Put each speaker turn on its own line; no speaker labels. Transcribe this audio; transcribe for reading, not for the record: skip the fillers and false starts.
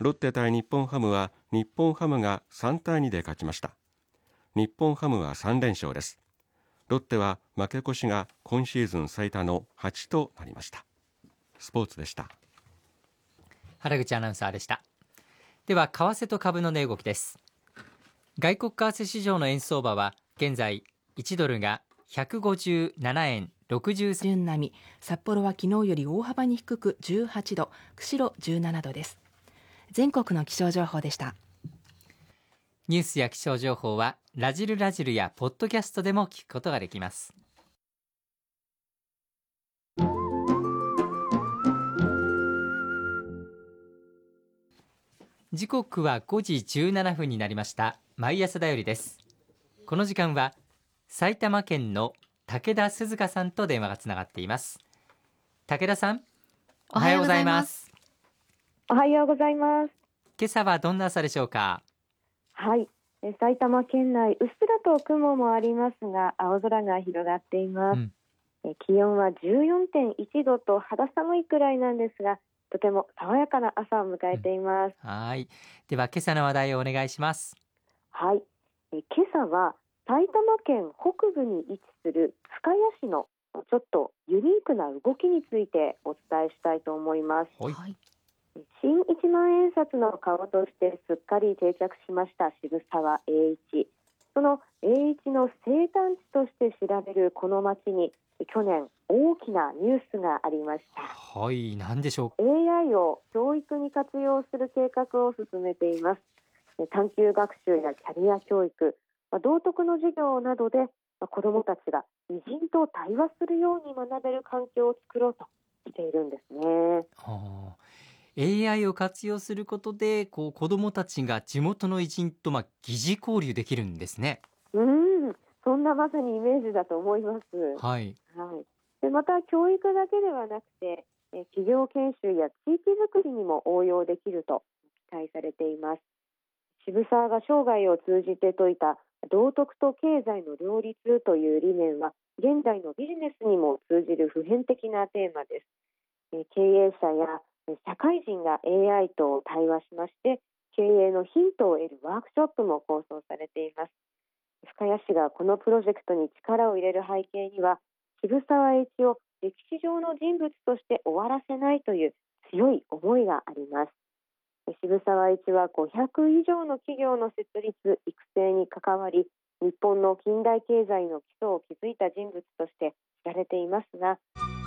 ロッテ対日本ハムは日本ハムが3対2で勝ちました。日本ハムは3連勝です。ロッテは負け越しが今シーズン最多の8となりました。スポーツでした。
原口アナウンサーでした。では為替と株の値動きです。外国為替市場の円相場は現在1ドルが157円60銭
順並み、札幌は昨日より大幅に低く18度、釧路17度です。全国の気象情報でした。
ニュースや気象情報はラジルラジルやポッドキャストでも聞くことができます。時刻は5時17分になりました。毎朝だよりです。この時間は埼玉県の武田鈴香さんと電話がつながっています。武田さん、おはようございます。
おはようございます。
今朝はどんな朝でしょうか？
はい、埼玉県内うっすらと雲もありますが青空が広がっています。気温は 14.1 度と肌寒いくらいなんですが、とても爽やかな朝を迎えています。
はい。では今朝の話題をお願いします。
はい、今朝は埼玉県北部に位置する深谷市のちょっとユニークな動きについてお伝えしたいと思います。
はい。
新一万円札の顔としてすっかり定着しました渋沢栄一。その栄一の生誕地として知られるこの町に去年大きなニュースがありました。
はい、何でしょう。
AI を教育に活用する計画を進めています。探究学習やキャリア教育、道徳の授業などで子どもたちが偉人と対話するように学べる環境を作ろうとしているんですね。
AI を活用することで子どもたちが地元の偉人と疑似交流できるんですね。
そんなまさにイメージだと思います。
はい。
でまた教育だけではなくて企業研修や地域づくりにも応用できると期待されています。渋沢が生涯を通じて説いた道徳と経済の両立という理念は現在のビジネスにも通じる普遍的なテーマです。経営者や社会人が AI と対話しまして経営のヒントを得るワークショップも構想されています。深谷市がこのプロジェクトに力を入れる背景には渋沢栄一を歴史上の人物として終わらせないという強い思いがあります。渋沢栄一は500以上の企業の設立・育成に関わり日本の近代経済の基礎を築いた人物として知られていますが